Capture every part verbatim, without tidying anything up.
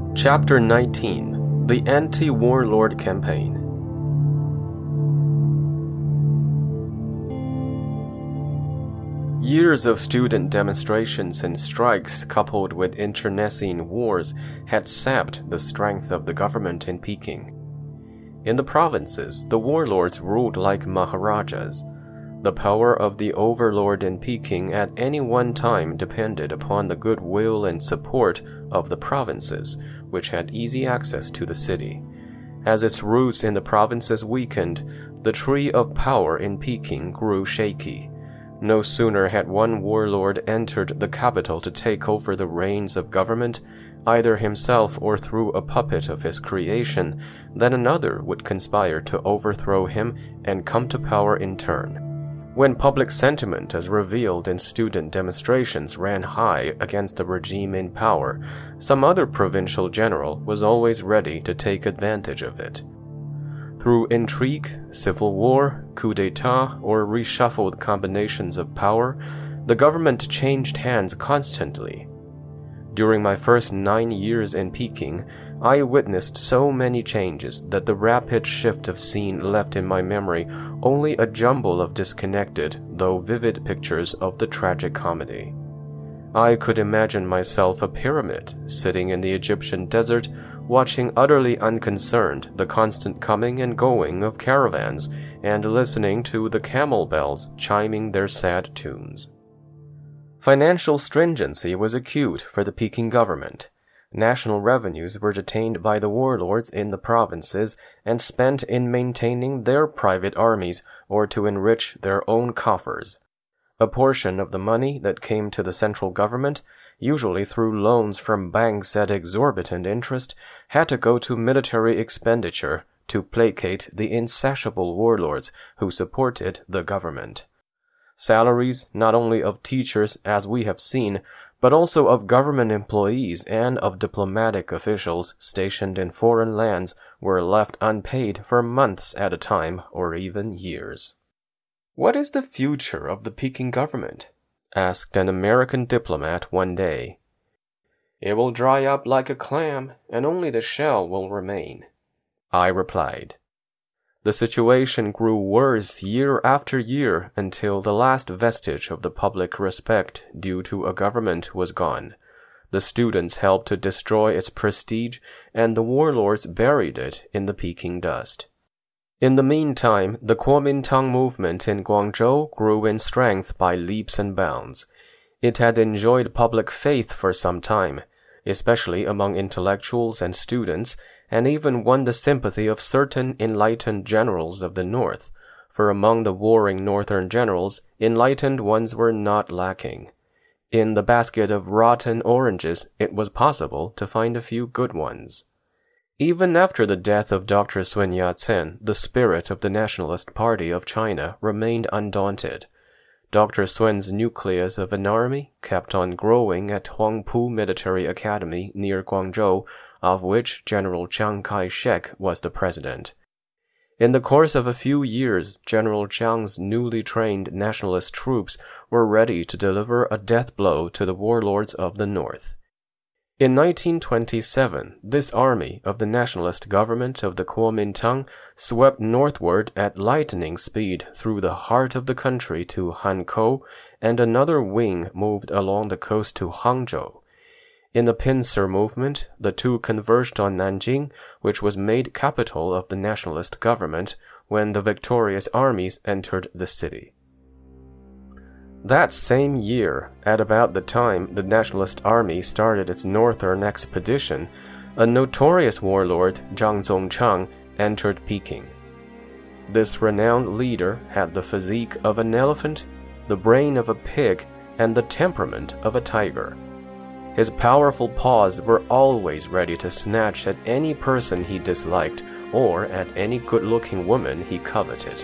Chapter nineteen. The Anti-Warlord Campaign. Years of student demonstrations and strikes coupled with internecine wars had sapped the strength of the government in Peking. In the provinces, the warlords ruled like maharajas. The power of the overlord in Peking at any one time depended upon the goodwill and support of the provinces, which had easy access to the city. As its roots in the provinces weakened, the tree of power in Peking grew shaky. No sooner had one warlord entered the capital to take over the reins of government, either himself or through a puppet of his creation, than another would conspire to overthrow him and come to power in turn. When public sentiment as revealed in student demonstrations ran high against the regime in power, some other provincial general was always ready to take advantage of it. Through intrigue, civil war, coup d'etat, or reshuffled combinations of power, the government changed hands constantly. During my first nine years in Peking, I witnessed so many changes that the rapid shift of scene left in my memory only a jumble of disconnected, though vivid pictures of the tragic comedy. I could imagine myself a pyramid, sitting in the Egyptian desert, watching utterly unconcerned the constant coming and going of caravans and listening to the camel bells chiming their sad tunes. Financial stringency was acute for the Peking government. National revenues were detained by the warlords in the provinces and spent in maintaining their private armies or to enrich their own coffers. A portion of the money that came to the central government, usually through loans from banks at exorbitant interest, had to go to military expenditure to placate the insatiable warlords who supported the government. Salaries, not only of teachers, as we have seen, but also of government employees and of diplomatic officials stationed in foreign lands, were left unpaid for months at a time or even years. "What is the future of the Peking government?" asked an American diplomat one day. "It will dry up like a clam, and only the shell will remain," I replied. The situation grew worse year after year until the last vestige of the public respect due to a government was gone. The students helped to destroy its prestige, and the warlords buried it in the Peking dust. In the meantime, the Kuomintang movement in Guangzhou grew in strength by leaps and bounds. It had enjoyed public faith for some time, especially among intellectuals and students, and even won the sympathy of certain enlightened generals of the north, for among the warring northern generals, enlightened ones were not lacking. In the basket of rotten oranges, it was possible to find a few good ones. Even after the death of Doctor Sun Yat-sen, the spirit of the Nationalist Party of China remained undaunted. Doctor Sun's nucleus of an army kept on growing at Huangpu Military Academy near Guangzhou, of which General Chiang Kai-shek was the president. In the course of a few years, General Chiang's newly trained nationalist troops were ready to deliver a death blow to the warlords of the north. In nineteen twenty-seven, this army of the nationalist government of the Kuomintang swept northward at lightning speed through the heart of the country to Hankou, and another wing moved along the coast to Hangzhou. In the pincer movement, the two converged on Nanjing, which was made capital of the nationalist government when the victorious armies entered the city. That same year, at about the time the nationalist army started its northern expedition, a notorious warlord, Zhang Zongchang, entered Peking. This renowned leader had the physique of an elephant, the brain of a pig, and the temperament of a tiger. His powerful paws were always ready to snatch at any person he disliked or at any good-looking woman he coveted.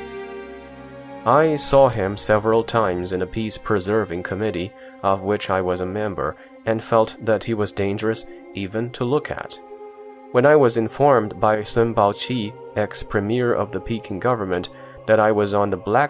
I saw him several times in a peace-preserving committee, of which I was a member, and felt that he was dangerous even to look at. When I was informed by Sun Baoqi, ex-premier of the Peking government, that I was on the black